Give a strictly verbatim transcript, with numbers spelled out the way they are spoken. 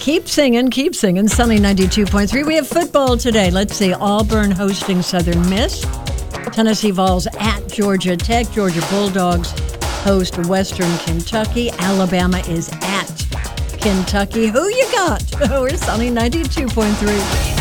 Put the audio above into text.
Keep singing, keep singing. Sunny ninety-two point three. We have football today. Let's see. Auburn hosting Southern Miss. Tennessee Vols at Georgia Tech. Georgia Bulldogs host Western Kentucky. Alabama is at Kentucky. Who you got? We're Sunny ninety-two point three.